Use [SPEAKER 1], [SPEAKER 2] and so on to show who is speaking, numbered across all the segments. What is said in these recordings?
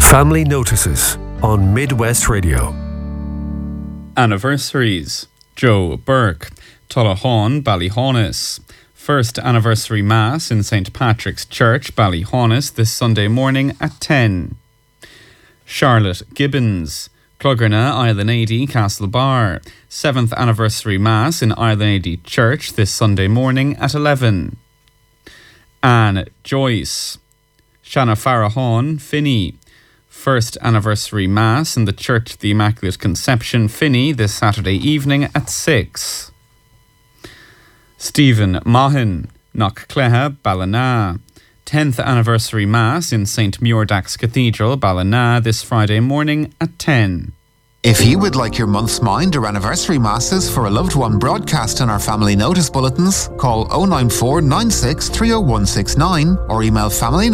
[SPEAKER 1] Family Notices on Midwest Radio.
[SPEAKER 2] Anniversaries. Joe Burke, Tullahawn, Ballyhaunis. First anniversary Mass in St. Patrick's Church, Ballyhaunis, this Sunday morning at 10. Charlotte Gibbons, Cluggerna, Island 80, Castlebar. 7th anniversary Mass in Island 80 Church this Sunday morning at 11. Anne Joyce, Shanna Farahon, Finney. First anniversary Mass in the Church of the Immaculate Conception, Finney, this Saturday evening at 6. Stephen Mahin, Knockcleha, Ballina. 10th anniversary Mass in St. Muirdax Cathedral, Ballina, this Friday morning at 10.
[SPEAKER 3] If you would like your month's mind or anniversary masses for a loved one broadcast on our family notice bulletins, call 094 96 30169 or email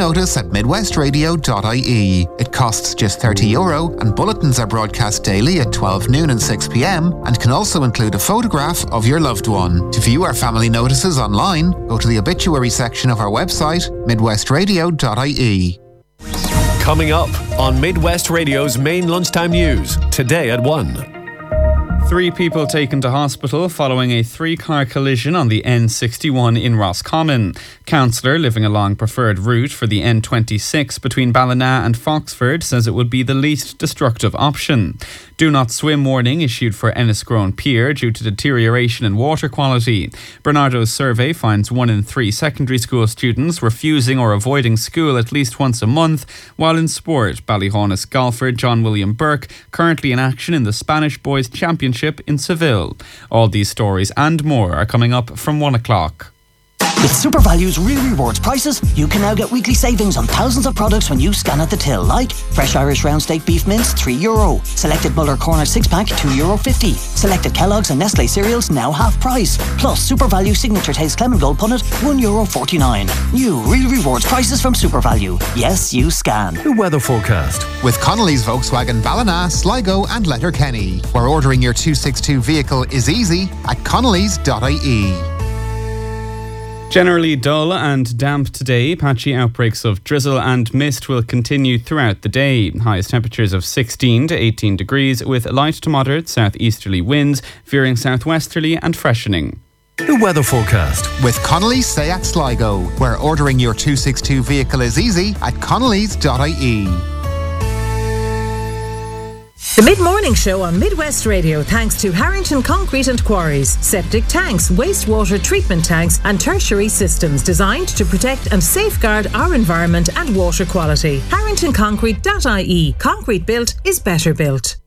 [SPEAKER 3] familynotice@midwestradio.ie. It costs just €30 and bulletins are broadcast daily at 12 noon and 6 p.m. and can also include a photograph of your loved one. To view our family notices online, go to the obituary section of our website, midwestradio.ie.
[SPEAKER 1] Coming up on Midwest Radio's main lunchtime news, today at 1.
[SPEAKER 2] 3 people taken to hospital following a 3-car collision on the N61 in Roscommon. Councillor living along preferred route for the N26 between Ballina and Foxford says it would be the least destructive option. Do not swim warning issued for Enniscrone Pier due to deterioration in water quality. Bernardo's survey finds 1 in 3 secondary school students refusing or avoiding school at least once a month, while in sport, Ballyhaunis golfer John William Burke currently in action in the Spanish Boys Championship in Seville. All these stories and more are coming up from 1 o'clock.
[SPEAKER 4] With SuperValue's Real Rewards prices, you can now get weekly savings on thousands of products when you scan at the till, like fresh Irish round steak beef mince, €3. Selected Muller Corner 6-pack, €2.50. Selected Kellogg's and Nestle cereals, now half price. Plus, SuperValue Signature Taste Clement Gold Punnet, €1.49. New Real Rewards prices from SuperValue. Yes, you scan.
[SPEAKER 1] The weather forecast.
[SPEAKER 3] With Connolly's Volkswagen Ballina, Sligo and Letterkenny, where ordering your 262 vehicle is easy at connellys.ie.
[SPEAKER 2] Generally dull and damp today. Patchy outbreaks of drizzle and mist will continue throughout the day. Highest temperatures of 16 to 18 degrees with light to moderate southeasterly winds, veering southwesterly and freshening.
[SPEAKER 1] The weather forecast.
[SPEAKER 3] With Connolly's Seat Sligo, where ordering your 262 vehicle is easy at connellys.ie.
[SPEAKER 5] The Mid-Morning Show on Midwest Radio thanks to Harrington Concrete and Quarries. Septic tanks, wastewater treatment tanks and tertiary systems designed to protect and safeguard our environment and water quality. HarringtonConcrete.ie. Concrete built is better built.